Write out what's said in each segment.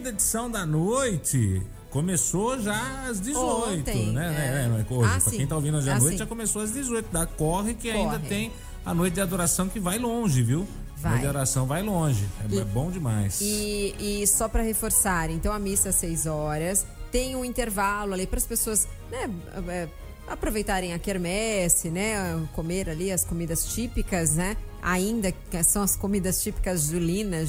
Edição da noite começou já às 18, ontem, né? Hoje, pra sim. quem tá ouvindo hoje à noite, já começou às 18. Corre que ainda tem a noite de adoração que vai longe, viu? A noite de adoração vai longe. É bom demais. E só para reforçar, então a missa às 6 horas, tem um intervalo ali para as pessoas, né, aproveitarem a quermesse, né, comer ali as comidas típicas, né? Ainda que são as comidas típicas junina.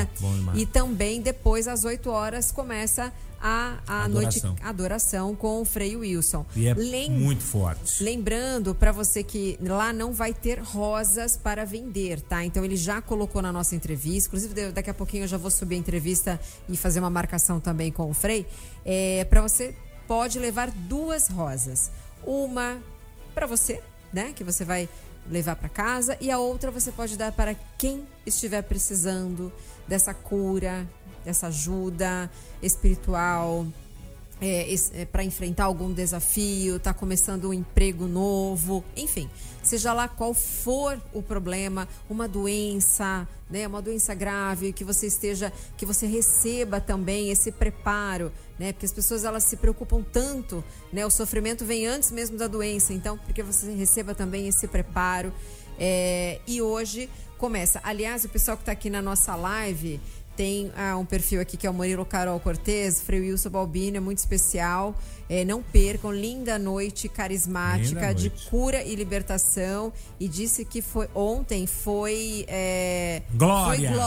E também depois às 8 horas começa a noite adoração com o Frei Wilson. E é muito forte. Lembrando para você que lá não vai ter rosas para vender, tá? Então ele já colocou na nossa entrevista, inclusive daqui a pouquinho eu já vou subir a entrevista e fazer uma marcação também com o Frei. Para você pode levar 2 rosas. Uma para você, né? Que você vai levar para casa, e a outra você pode dar para quem estiver precisando dessa cura, dessa ajuda espiritual, para enfrentar algum desafio, tá começando um emprego novo, enfim, seja lá qual for o problema, uma doença, né, uma doença grave, que você receba também esse preparo, né, porque as pessoas elas se preocupam tanto, né, o sofrimento vem antes mesmo da doença, então, porque você receba também esse preparo, e hoje começa, aliás, o pessoal que está aqui na nossa live, tem um perfil aqui que é o Murilo Carol Cortez, Frei Wilson Balbino, é muito especial. Não percam, linda noite carismática de cura e libertação. E disse que ontem foi Glória. Foi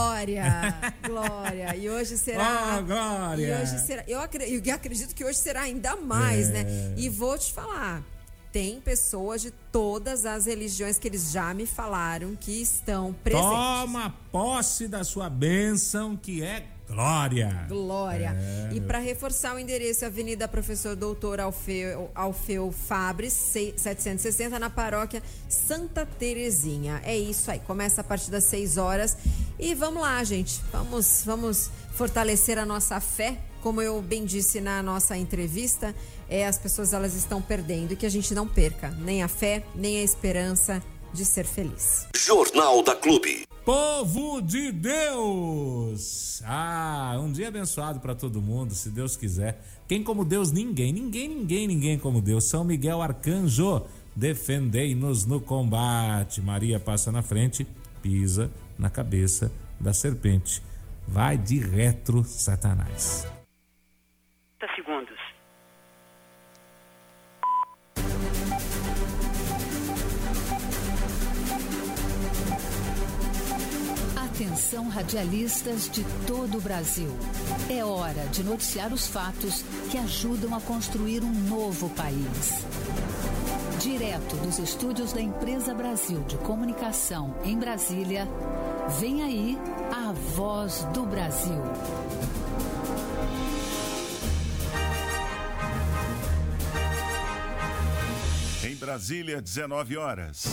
Glória. E hoje será. Glória. E hoje será. Eu acredito que hoje será ainda mais, né? E vou te falar. Tem pessoas de todas as religiões que eles já me falaram que estão presentes. Toma posse da sua bênção, que é glória. Glória. E para reforçar o endereço, Avenida Professor Doutor Alfeu Fabres, 760, na paróquia Santa Terezinha. É isso aí. Começa a partir das 6 horas. E vamos lá, gente. Vamos fortalecer a nossa fé. Como eu bem disse na nossa entrevista, as pessoas elas estão perdendo, e que a gente não perca nem a fé, nem a esperança de ser feliz. Jornal da Clube. Povo de Deus! Um dia abençoado para todo mundo, se Deus quiser. Quem como Deus? Ninguém como Deus. São Miguel Arcanjo, defendei-nos no combate. Maria passa na frente, pisa na cabeça da serpente. Vai de retro, Satanás. Segundos. Atenção, radialistas de todo o Brasil. É hora de noticiar os fatos que ajudam a construir um novo país. Direto dos estúdios da Empresa Brasil de Comunicação em Brasília, vem aí a Voz do Brasil. Em Brasília, 19 horas.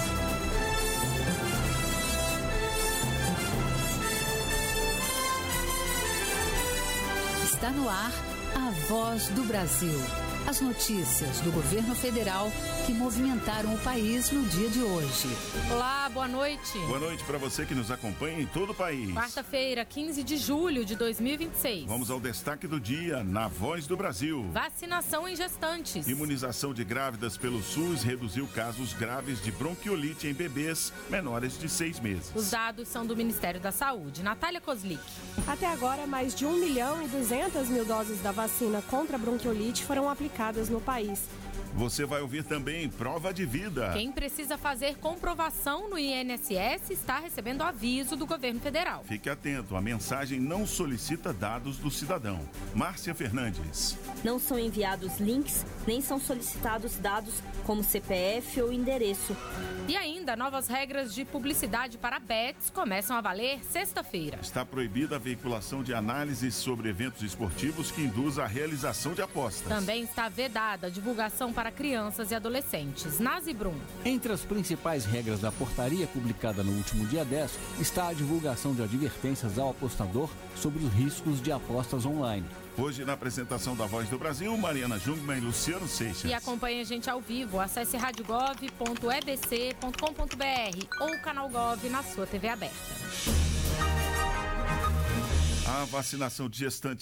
Está no ar a Voz do Brasil. As notícias do governo federal que movimentaram o país no dia de hoje. Olá, boa noite. Boa noite para você que nos acompanha em todo o país. Quarta-feira, 15 de julho de 2026. Vamos ao destaque do dia na Voz do Brasil. Vacinação em gestantes. Imunização de grávidas pelo SUS reduziu casos graves de bronquiolite em bebês menores de 6 meses. Os dados são do Ministério da Saúde. Natália Kozlik. Até agora, mais de 1.200.000 doses da vacina contra a bronquiolite foram aplicadas no país. Você vai ouvir também prova de vida. Quem precisa fazer comprovação no INSS está recebendo aviso do governo federal. Fique atento, a mensagem não solicita dados do cidadão. Márcia Fernandes. Não são enviados links, nem são solicitados dados como CPF ou endereço. E ainda, novas regras de publicidade para bets começam a valer sexta-feira. Está proibida a veiculação de análises sobre eventos esportivos que induzam a realização de apostas. Também está vedada a divulgação para crianças e adolescentes. Nazi Brum. Entre as principais regras da portaria publicada no último dia 10 está a divulgação de advertências ao apostador sobre os riscos de apostas online. Hoje, na apresentação da Voz do Brasil, Mariana Jungmann e Luciano Seixas. E acompanhe a gente ao vivo. Acesse radiogov.ebc.com.br ou Canal Gov na sua TV aberta. A vacinação de gestantes